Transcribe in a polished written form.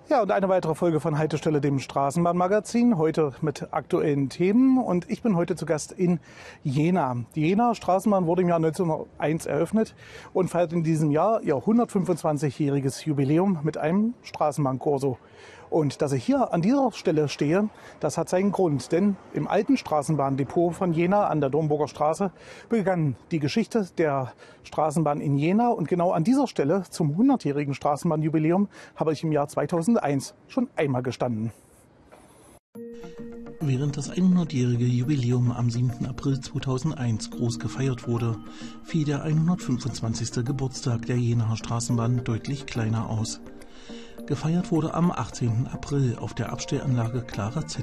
Ja, und eine weitere Folge von Haltestelle, dem Straßenbahnmagazin, heute mit aktuellen Themen. Und ich bin heute zu Gast in Jena. Die Jenaer Straßenbahn wurde im Jahr 1901 eröffnet und feiert in diesem Jahr ihr 125-jähriges Jubiläum mit einem Straßenbahnkorso. Und dass ich hier an dieser Stelle stehe, das hat seinen Grund, denn im alten Straßenbahndepot von Jena an der Domburger Straße begann die Geschichte der Straßenbahn in Jena. Und genau an dieser Stelle zum 100-jährigen Straßenbahnjubiläum habe ich im Jahr 2001 schon einmal gestanden. Während das 100-jährige Jubiläum am 7. April 2001 groß gefeiert wurde, fiel der 125. Geburtstag der Jenaer Straßenbahn deutlich kleiner aus. Gefeiert wurde am 18. April auf der Abstellanlage Clara